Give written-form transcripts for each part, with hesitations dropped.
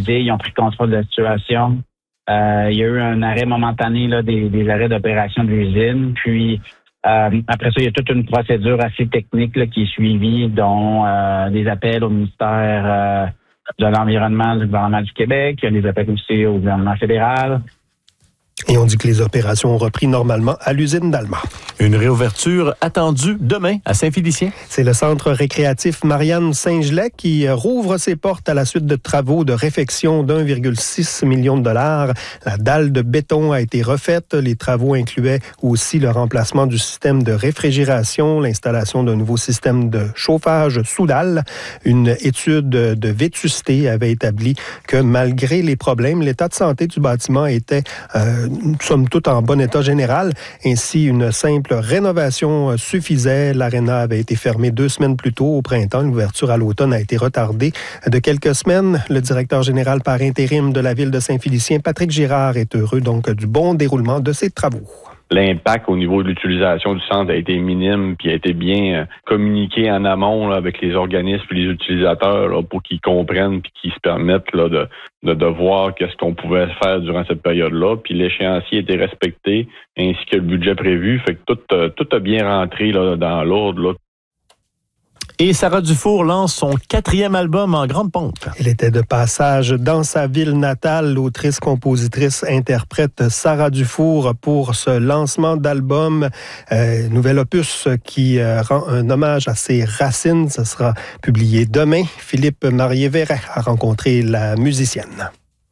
stabilisé, ils ont pris le contrôle de la situation. Il y a eu un arrêt momentané là, des arrêts d'opération de l'usine. Puis après ça, il y a toute une procédure assez technique là, qui est suivie, dont des appels au ministère de l'Environnement du gouvernement du Québec. Il y a des appels aussi au gouvernement fédéral. Et on dit que les opérations ont repris normalement à l'usine d'Alma. Une réouverture attendue demain à Saint-Félicien. C'est le centre récréatif Marianne Saint-Gelais qui rouvre ses portes à la suite de travaux de réfection d'1,6 million de dollars. La dalle de béton a été refaite. Les travaux incluaient aussi le remplacement du système de réfrigération, l'installation d'un nouveau système de chauffage sous dalle. Une étude de vétusté avait établi que malgré les problèmes, l'état de santé du bâtiment était somme toute en bon état général. Ainsi, une simple rénovation suffisait. L'aréna avait été fermée 2 semaines plus tôt au printemps. L'ouverture à l'automne a été retardée de quelques semaines. Le directeur général par intérim de la ville de Saint-Félicien, Patrick Girard, est heureux donc du bon déroulement de ces travaux. L'impact au niveau de l'utilisation du centre a été minime puis a été bien communiqué en amont là, avec les organismes et les utilisateurs là, pour qu'ils comprennent puis qu'ils se permettent là, de voir qu'est-ce qu'on pouvait faire durant cette période-là. Puis l'échéancier était respecté ainsi que le budget prévu. Fait que tout a bien rentré là, dans l'ordre. Là. Et Sarah Dufour lance son 4e album en grande pompe. Elle était de passage dans sa ville natale. L'autrice, compositrice, interprète Sarah Dufour pour ce lancement d'album. Nouvel opus qui rend un hommage à ses racines. Ce sera publié demain. Philippe Marié-Verret a rencontré la musicienne.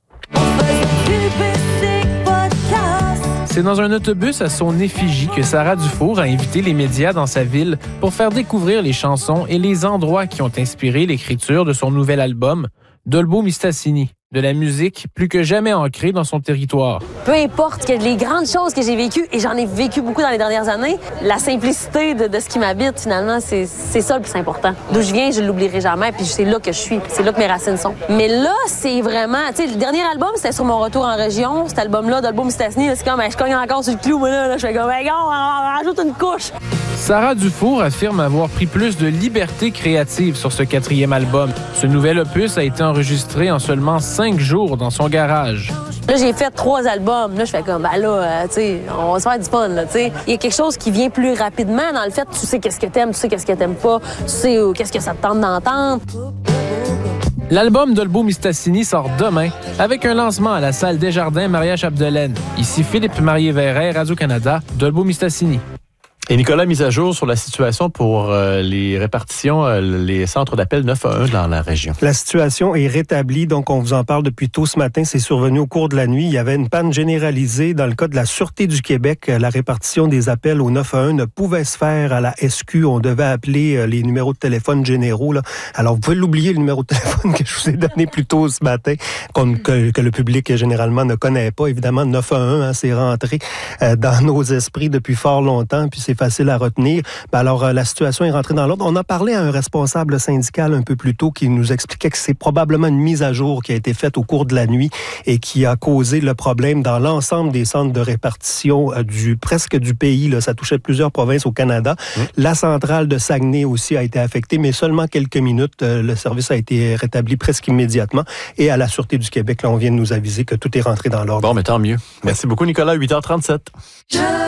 C'est dans un autobus à son effigie que Sarah Dufour a invité les médias dans sa ville pour faire découvrir les chansons et les endroits qui ont inspiré l'écriture de son nouvel album, Dolbeau-Mistassini. De la musique plus que jamais ancrée dans son territoire. Peu importe que les grandes choses que j'ai vécues, et j'en ai vécu beaucoup dans les dernières années, la simplicité de ce qui m'habite, finalement, c'est ça le plus important. D'où je viens, je ne l'oublierai jamais, puis c'est là que je suis, c'est là que mes racines sont. Mais là, c'est vraiment, tu sais, le dernier album, c'était sur mon retour en région, cet album-là, Dolbeau-Mistassini, c'est comme, je cogne encore sur le clou, moi, là, je fais comme, on rajoute une couche. Sarah Dufour affirme avoir pris plus de liberté créative sur ce 4e album. Ce nouvel opus a été enregistré en seulement 5 jours dans son garage. Là, j'ai fait 3 albums. Là, je fais comme, tu sais, on va se faire du fun, là, tu sais. Il y a quelque chose qui vient plus rapidement dans le fait, tu sais qu'est-ce que t'aimes, tu sais qu'est-ce que t'aimes pas, tu sais qu'est-ce que ça te tente d'entendre. L'album Dolbeau-Mistassini sort demain avec un lancement à la salle Desjardins Maria-Chapdelaine. Ici Philippe Marié-Verret, Radio-Canada, Dolbeau-Mistassini. Et Nicolas, mise à jour sur la situation pour les répartitions, les centres d'appel 911 dans la région. La situation est rétablie, donc on vous en parle depuis tôt ce matin. C'est survenu au cours de la nuit. Il y avait une panne généralisée dans le cas de la Sûreté du Québec. La répartition des appels au 911 ne pouvait se faire à la SQ. On devait appeler les numéros de téléphone généraux. Là. Alors, vous pouvez l'oublier, le numéro de téléphone que je vous ai donné plus tôt ce matin, que le public généralement ne connaît pas. Évidemment, 911, c'est rentré dans nos esprits depuis fort longtemps, puis c'est facile à retenir. Alors, la situation est rentrée dans l'ordre. On a parlé à un responsable syndical un peu plus tôt qui nous expliquait que c'est probablement une mise à jour qui a été faite au cours de la nuit et qui a causé le problème dans l'ensemble des centres de répartition presque du pays. Là. Ça touchait plusieurs provinces au Canada. La centrale de Saguenay aussi a été affectée, mais seulement quelques minutes. Le service a été rétabli presque immédiatement. Et à la Sûreté du Québec, là, on vient de nous aviser que tout est rentré dans l'ordre. Bon, mais tant mieux. Merci beaucoup, Nicolas. 8h37.